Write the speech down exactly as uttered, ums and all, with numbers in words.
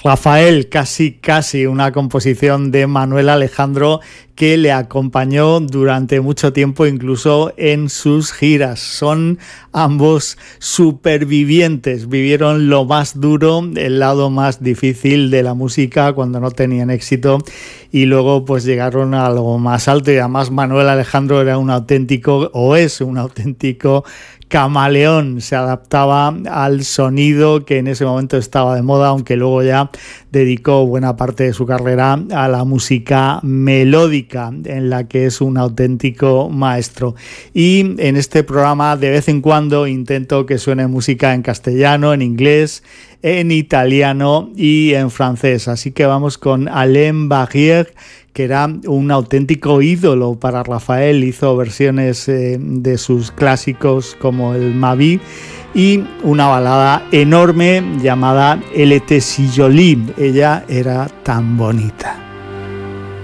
Rafael, casi casi una composición de Manuel Alejandro que le acompañó durante mucho tiempo incluso en sus giras. Son ambos supervivientes, vivieron lo más duro, el lado más difícil de la música cuando no tenían éxito y luego pues llegaron a lo más alto y además Manuel Alejandro era un auténtico o es un auténtico camaleón, se adaptaba al sonido que en ese momento estaba de moda, aunque luego ya dedicó buena parte de su carrera a la música melódica, en la que es un auténtico maestro. Y en este programa de vez en cuando intento que suene música en castellano, en inglés, en italiano y en francés. Así que vamos con Alain Barrière, que era un auténtico ídolo para Rafael, hizo versiones eh, de sus clásicos como el Ma Vie y una balada enorme llamada Elle était si jolie, ella era tan bonita.